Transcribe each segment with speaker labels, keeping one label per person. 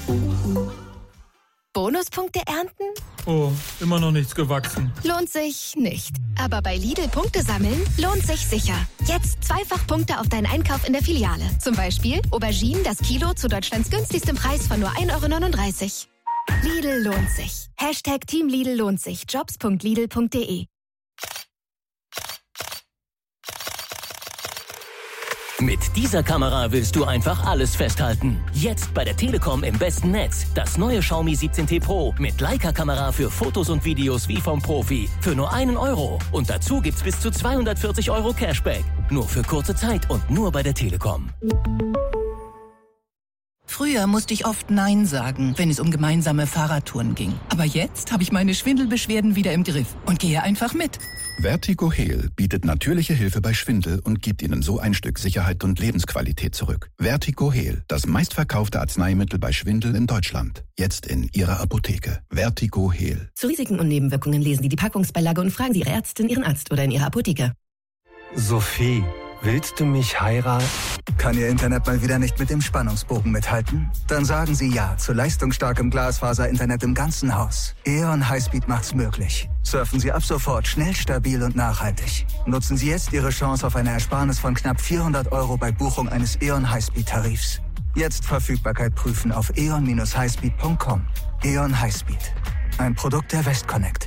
Speaker 1: Bonuspunkte ernten?
Speaker 2: Oh, immer noch nichts gewachsen.
Speaker 1: Lohnt sich nicht. Aber bei Lidl Punkte sammeln lohnt sich sicher. Jetzt 2-fach Punkte auf deinen Einkauf in der Filiale. Zum Beispiel Auberginen das Kilo zu Deutschlands günstigstem Preis von nur 1,39 €. Lidl lohnt sich. Team Lidl lohnt sich. Jobs.lidl.de.
Speaker 3: Mit dieser Kamera willst du einfach alles festhalten. Jetzt bei der Telekom im besten Netz. Das neue Xiaomi 17T Pro mit Leica-Kamera für Fotos und Videos wie vom Profi. Für nur 1 €. Und dazu gibt's bis zu 240 € Cashback. Nur für kurze Zeit und nur bei der Telekom.
Speaker 4: Früher musste ich oft Nein sagen, wenn es um gemeinsame Fahrradtouren ging. Aber jetzt habe ich meine Schwindelbeschwerden wieder im Griff und gehe einfach mit.
Speaker 5: Vertigo Heal bietet natürliche Hilfe bei Schwindel und gibt Ihnen so ein Stück Sicherheit und Lebensqualität zurück. Vertigo Heal, das meistverkaufte Arzneimittel bei Schwindel in Deutschland. Jetzt in Ihrer Apotheke. Vertigo Heal.
Speaker 6: Zu Risiken und Nebenwirkungen lesen Sie die Packungsbeilage und fragen Sie Ihre Ärztin, Ihren Arzt oder in Ihrer Apotheke.
Speaker 7: Sophie, willst du mich heiraten?
Speaker 8: Kann Ihr Internet mal wieder nicht mit dem Spannungsbogen mithalten? Dann sagen Sie Ja zu leistungsstarkem Glasfaser-Internet im ganzen Haus. E.ON Highspeed macht's möglich. Surfen Sie ab sofort schnell, stabil und nachhaltig. Nutzen Sie jetzt Ihre Chance auf eine Ersparnis von knapp 400 € bei Buchung eines E.ON Highspeed-Tarifs. Jetzt Verfügbarkeit prüfen auf eon-highspeed.com. E.ON Highspeed. Ein Produkt der Westconnect.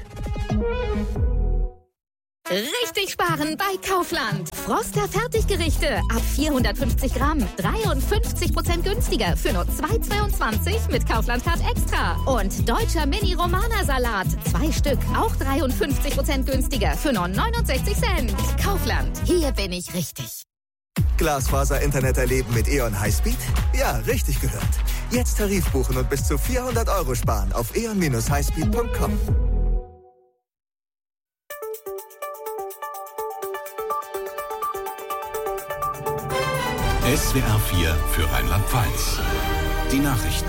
Speaker 9: Richtig sparen bei Kaufland. Froster Fertiggerichte ab 450 Gramm. 53% günstiger für nur 2,22 mit Kaufland Card Extra. Und deutscher Mini-Romana-Salat. 2 Stück, auch 53% günstiger für nur 69 Cent. Kaufland, hier bin ich richtig.
Speaker 8: Glasfaser-Internet erleben mit E.ON Highspeed? Ja, richtig gehört. Jetzt Tarif buchen und bis zu 400 € sparen auf eon-highspeed.com.
Speaker 10: SWR 4 für Rheinland-Pfalz. Die Nachrichten.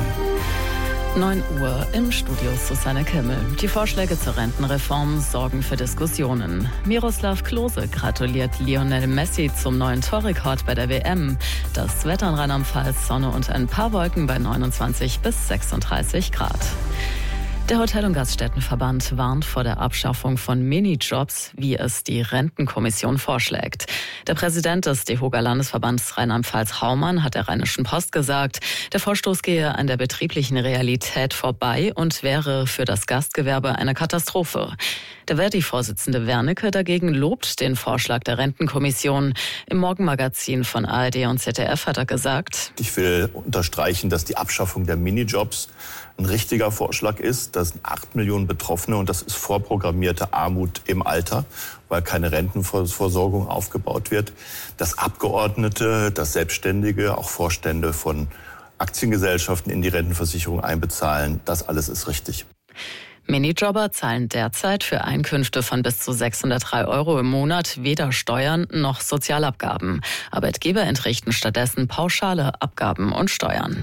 Speaker 11: 9 Uhr im Studio Susanne Kimmel. Die Vorschläge zur Rentenreform sorgen für Diskussionen. Miroslav Klose gratuliert Lionel Messi zum neuen Torrekord bei der WM. Das Wetter in Rheinland-Pfalz, Sonne und ein paar Wolken bei 29 bis 36 Grad. Der Hotel- und Gaststättenverband warnt vor der Abschaffung von Minijobs, wie es die Rentenkommission vorschlägt. Der Präsident des DEHOGA Landesverbands Rheinland-Pfalz Haumann hat der Rheinischen Post gesagt, der Vorstoß gehe an der betrieblichen Realität vorbei und wäre für das Gastgewerbe eine Katastrophe. Der Verdi-Vorsitzende Wernicke dagegen lobt den Vorschlag der Rentenkommission. Im Morgenmagazin von ARD und ZDF hat er gesagt:
Speaker 12: Ich will unterstreichen, dass die Abschaffung der Minijobs ein richtiger Vorschlag ist. Das sind 8 Millionen Betroffene und das ist vorprogrammierte Armut im Alter, weil keine Rentenversorgung aufgebaut wird. Dass Abgeordnete, dass Selbstständige, auch Vorstände von Aktiengesellschaften in die Rentenversicherung einbezahlen, das alles ist richtig.
Speaker 11: Minijobber zahlen derzeit für Einkünfte von bis zu 603 € im Monat weder Steuern noch Sozialabgaben. Arbeitgeber entrichten stattdessen pauschale Abgaben und Steuern.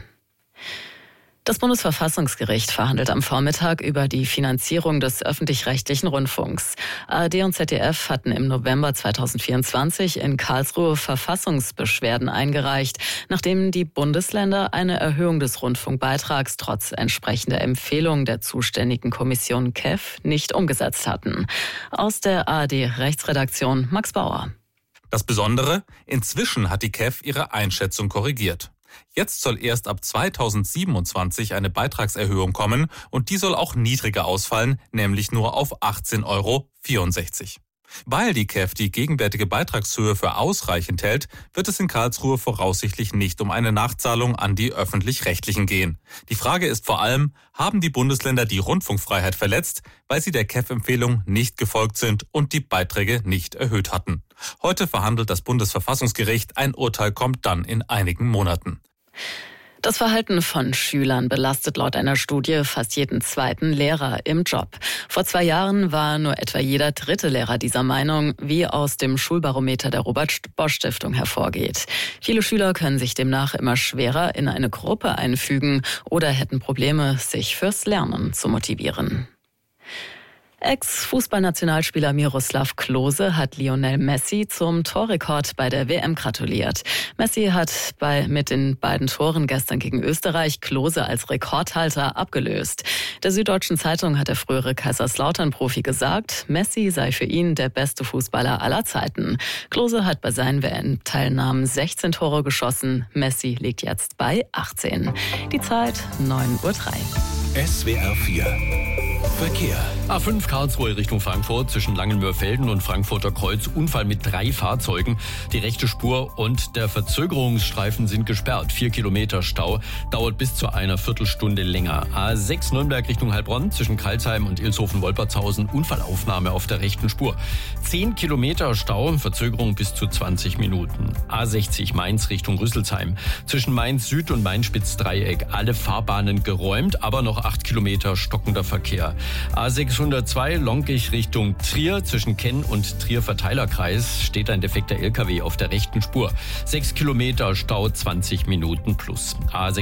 Speaker 11: Das Bundesverfassungsgericht verhandelt am Vormittag über die Finanzierung des öffentlich-rechtlichen Rundfunks. ARD und ZDF hatten im November 2024 in Karlsruhe Verfassungsbeschwerden eingereicht, nachdem die Bundesländer eine Erhöhung des Rundfunkbeitrags trotz entsprechender Empfehlungen der zuständigen Kommission KEF nicht umgesetzt hatten. Aus der ARD-Rechtsredaktion Max Bauer.
Speaker 13: Das Besondere: Inzwischen hat die KEF ihre Einschätzung korrigiert. Jetzt soll erst ab 2027 eine Beitragserhöhung kommen und die soll auch niedriger ausfallen, nämlich nur auf 18,64 €. Weil die KEF die gegenwärtige Beitragshöhe für ausreichend hält, wird es in Karlsruhe voraussichtlich nicht um eine Nachzahlung an die Öffentlich-Rechtlichen gehen. Die Frage ist vor allem, haben die Bundesländer die Rundfunkfreiheit verletzt, weil sie der KEF-Empfehlung nicht gefolgt sind und die Beiträge nicht erhöht hatten? Heute verhandelt das Bundesverfassungsgericht, ein Urteil kommt dann in einigen Monaten.
Speaker 11: Das Verhalten von Schülern belastet laut einer Studie fast jeden zweiten Lehrer im Job. Vor 2 Jahren war nur etwa jeder 3. Lehrer dieser Meinung, wie aus dem Schulbarometer der Robert-Bosch-Stiftung hervorgeht. Viele Schüler können sich demnach immer schwerer in eine Gruppe einfügen oder hätten Probleme, sich fürs Lernen zu motivieren. Ex-Fußballnationalspieler Miroslav Klose hat Lionel Messi zum Torrekord bei der WM gratuliert. Messi hat mit den beiden Toren gestern gegen Österreich Klose als Rekordhalter abgelöst. Der Süddeutschen Zeitung hat der frühere Kaiserslautern-Profi gesagt, Messi sei für ihn der beste Fußballer aller Zeiten. Klose hat bei seinen WM-Teilnahmen 16 Tore geschossen. Messi liegt jetzt bei 18. Die Zeit 9:03 Uhr.
Speaker 10: SWR 4 Verkehr.
Speaker 14: A5 Karlsruhe Richtung Frankfurt zwischen Langenmörfelden und Frankfurter Kreuz. Unfall mit 3 Fahrzeugen. Die rechte Spur und der Verzögerungsstreifen sind gesperrt. 4 Kilometer Stau. Dauert bis zu einer Viertelstunde länger. A6 Nürnberg Richtung Heilbronn zwischen Karlsheim und Ilshofen-Wolpertshausen. Unfallaufnahme auf der rechten Spur. 10 Kilometer Stau. Verzögerung bis zu 20 Minuten. A60 Mainz Richtung Rüsselsheim. Zwischen Mainz Süd und Mainz-Spitz-Dreieck. Alle Fahrbahnen geräumt, aber noch 8 Kilometer stockender Verkehr. A602 Lonkich Richtung Trier. Zwischen Kenn und Trier Verteilerkreis steht ein defekter LKW auf der rechten Spur. 6 Kilometer Stau, 20 Minuten plus.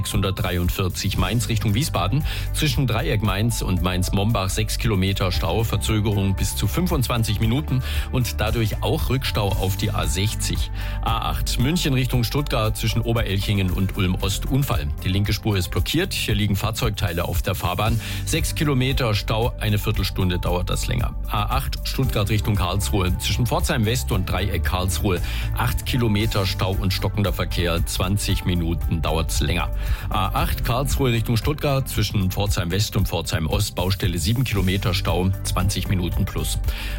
Speaker 14: A643 Mainz Richtung Wiesbaden. Zwischen Dreieck Mainz und Mainz-Mombach 6 Kilometer Stau. Verzögerung bis zu 25 Minuten und dadurch auch Rückstau auf die A60. A8 München Richtung Stuttgart zwischen Oberelchingen und Ulm-Ost Unfall. Die linke Spur ist blockiert. Hier liegen Fahrzeugteile auf der Fahrbahn. 6 Kilometer Stau, eine Viertelstunde dauert das länger. A8 Stuttgart Richtung Karlsruhe. Zwischen Pforzheim West und Dreieck Karlsruhe 8 Kilometer Stau und stockender Verkehr. 20 Minuten dauert's länger. A8 Karlsruhe Richtung Stuttgart. Zwischen Pforzheim West und Pforzheim Ost Baustelle 7 Kilometer Stau. 20 Minuten plus.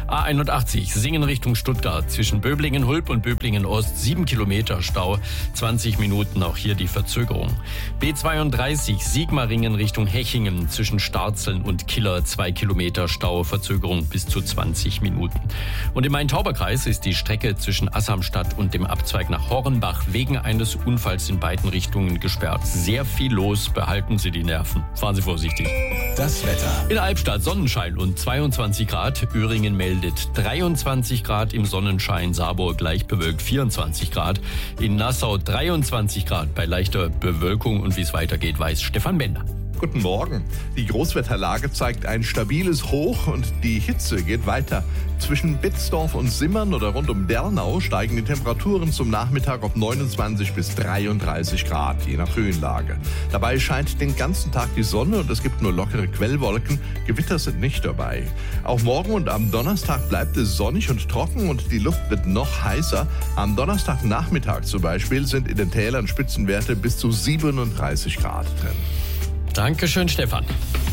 Speaker 14: A81 Singen Richtung Stuttgart. Zwischen Böblingen-Hulb und Böblingen-Ost 7 Kilometer Stau. 20 Minuten, auch hier die Verzögerung. B32 Sigmaringen Richtung Hechingen. Zwischen Starzeln und Killer 2 Kilometer Stau, Verzögerung bis zu 20 Minuten. Und im Main-Tauber-Kreis ist die Strecke zwischen Assamstadt und dem Abzweig nach Hornbach wegen eines Unfalls in beiden Richtungen gesperrt. Sehr viel los, behalten Sie die Nerven. Fahren Sie vorsichtig.
Speaker 10: Das Wetter.
Speaker 14: In Albstadt Sonnenschein und 22 Grad. Öhringen meldet 23 Grad im Sonnenschein. Saarburg leicht bewölkt 24 Grad. In Nassau 23 Grad bei leichter Bewölkung. Und wie es weitergeht, weiß Stefan Bender.
Speaker 15: Guten Morgen. Die Großwetterlage zeigt ein stabiles Hoch und die Hitze geht weiter. Zwischen Betzdorf und Simmern oder rund um Dernau steigen die Temperaturen zum Nachmittag auf 29 bis 33 Grad, je nach Höhenlage. Dabei scheint den ganzen Tag die Sonne und es gibt nur lockere Quellwolken. Gewitter sind nicht dabei. Auch morgen und am Donnerstag bleibt es sonnig und trocken und die Luft wird noch heißer. Am Donnerstagnachmittag zum Beispiel sind in den Tälern Spitzenwerte bis zu 37 Grad drin.
Speaker 14: Dankeschön, Stefan.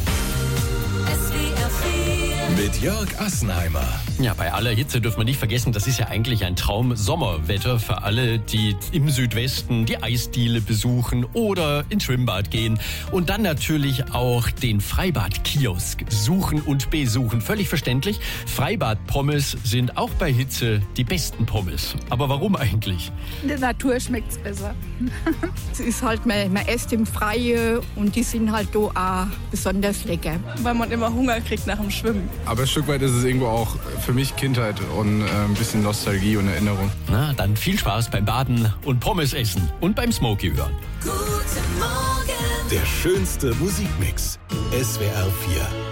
Speaker 10: Mit Jörg Assenheimer.
Speaker 14: Ja, bei aller Hitze dürfen wir nicht vergessen, das ist ja eigentlich ein Traum-Sommerwetter für alle, die im Südwesten die Eisdiele besuchen oder ins Schwimmbad gehen. Und dann natürlich auch den Freibad-Kiosk suchen und besuchen. Völlig verständlich. Freibad-Pommes sind auch bei Hitze die besten Pommes. Aber warum eigentlich?
Speaker 16: In der Natur schmeckt's besser. Es ist halt, man isst im Freien und die sind halt da auch besonders lecker.
Speaker 17: Weil man immer Hunger kriegt nach dem Schwimmen.
Speaker 18: Aber ein Stück weit ist es irgendwo auch für mich Kindheit und ein bisschen Nostalgie und Erinnerung.
Speaker 14: Na, dann viel Spaß beim Baden und Pommes essen und beim Smokey hören.
Speaker 10: Guten Morgen. Der schönste Musikmix. SWR 4.